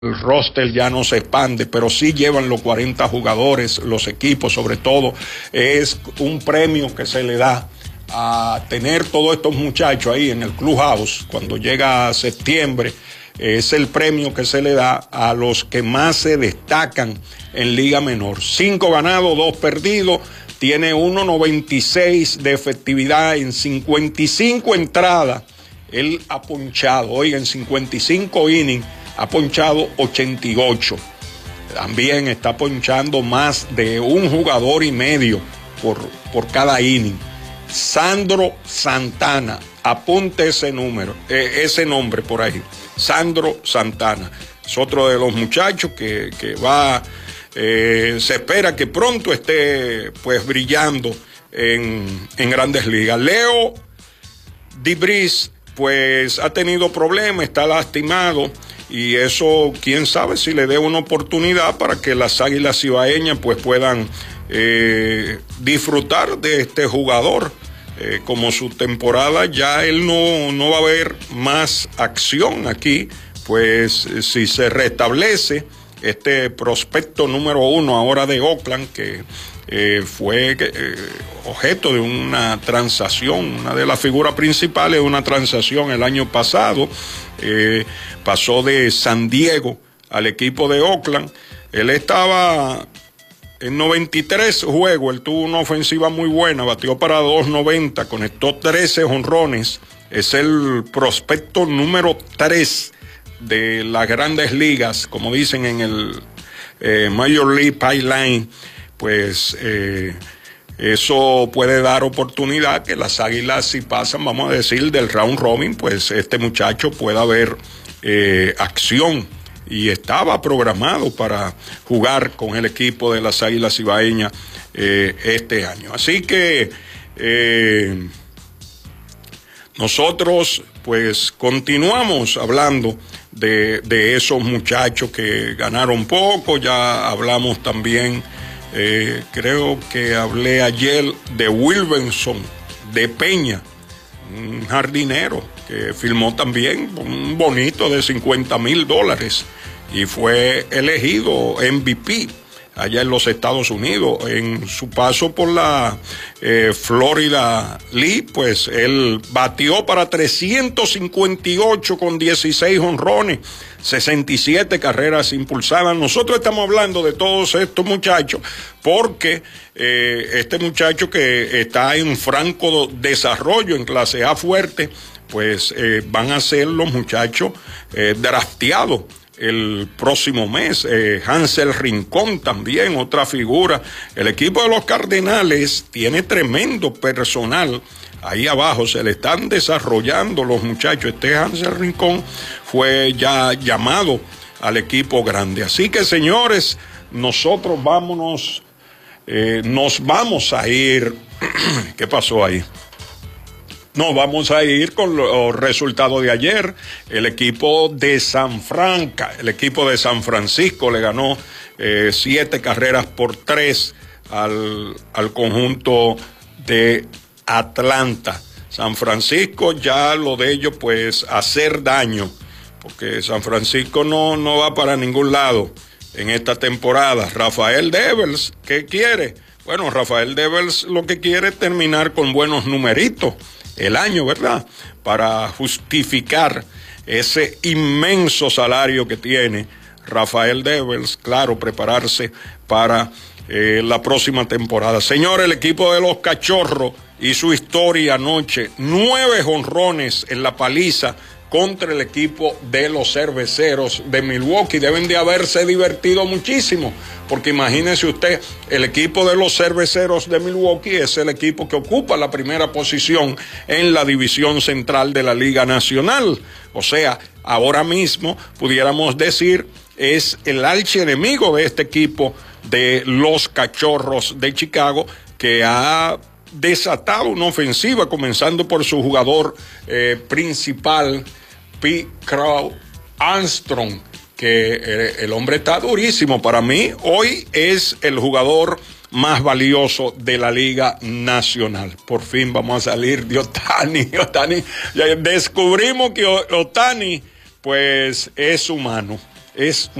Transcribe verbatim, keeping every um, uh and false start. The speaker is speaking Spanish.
el roster ya no se expande, pero sí llevan los cuarenta jugadores, los equipos sobre todo. Es un premio que se le da a tener todos estos muchachos ahí en el clubhouse cuando llega septiembre. Es el premio que se le da a los que más se destacan en Liga Menor. Cinco ganados, dos perdidos, tiene uno noventa y seis de efectividad en cincuenta y cinco entradas. Él ha ponchado, oiga, en cincuenta y cinco innings ha ponchado ochenta y ocho. También está ponchando más de un jugador y medio por, por cada inning. Sandro Santana, apunte ese número, eh, ese nombre por ahí. Sandro Santana es otro de los muchachos que, que va, eh, se espera que pronto esté pues brillando en, en Grandes Ligas. Leo Dibris pues ha tenido problemas, está lastimado y eso quién sabe si le dé una oportunidad para que las Águilas Cibaeñas pues puedan eh, disfrutar de este jugador. Eh, como su temporada ya él no, no va a haber más acción aquí, pues si se restablece este prospecto número uno ahora de Oakland, que eh, fue eh, objeto de una transacción, una de las figuras principales de una transacción el año pasado, eh, pasó de San Diego al equipo de Oakland. Él estaba en noventa y tres juegos, él tuvo una ofensiva muy buena, batió para dos noventa, conectó trece jonrones, es el prospecto número tres de las Grandes Ligas, como dicen en el eh, Major League Pipeline. Pues eh, eso puede dar oportunidad que las Águilas, si pasan, vamos a decir, del round robin, pues este muchacho pueda ver eh, acción. Y estaba programado para jugar con el equipo de las Águilas Cibaeñas eh, este año. Así que eh, nosotros pues continuamos hablando de, de esos muchachos que ganaron poco. Ya hablamos también, eh, creo que hablé ayer de Wilbenson de Peña, un jardinero que firmó también un bonito de cincuenta mil dólares y fue elegido M V P allá en los Estados Unidos. En su paso por la eh, Florida League, pues él batió para trescientos cincuenta y ocho con dieciséis jonrones, sesenta y siete carreras impulsadas. Nosotros estamos hablando de todos estos muchachos porque eh, este muchacho que está en franco desarrollo en clase A fuerte, pues eh, van a ser los muchachos eh, drafteados el próximo mes. eh, Hansel Rincón también, otra figura. El equipo de los Cardenales tiene tremendo personal. Ahí abajo se le están desarrollando los muchachos. Este Hansel Rincón fue ya llamado al equipo grande. Así que, señores, nosotros vámonos, eh, nos vamos a ir. ¿Qué pasó ahí? Nos vamos a ir con los resultados de ayer. El equipo de San Franca, el equipo de San Francisco le ganó eh, siete carreras por tres al, al conjunto de Atlanta. San Francisco, ya lo de ellos, pues hacer daño, porque San Francisco no, no va para ningún lado en esta temporada. Rafael Devers, ¿qué quiere? Bueno, Rafael Devers lo que quiere es terminar con buenos numeritos el año, ¿verdad? Para justificar ese inmenso salario que tiene Rafael Devers, claro, prepararse para eh, la próxima temporada. Señor, el equipo de los Cachorros y su historia anoche, nueve jonrones en la paliza contra el equipo de los Cerveceros de Milwaukee. Deben de haberse divertido muchísimo, porque imagínese usted, el equipo de los Cerveceros de Milwaukee es el equipo que ocupa la primera posición en la división central de la Liga Nacional. O sea, ahora mismo pudiéramos decir es el archienemigo de este equipo de los Cachorros de Chicago, que ha desatado una ofensiva, comenzando por su jugador eh, principal, Pete Crow Armstrong, que eh, el hombre está durísimo. Para mí, hoy es el jugador más valioso de la Liga Nacional. Por fin vamos a salir de Ohtani. Ohtani, ya descubrimos que Ohtani, pues, es humano. es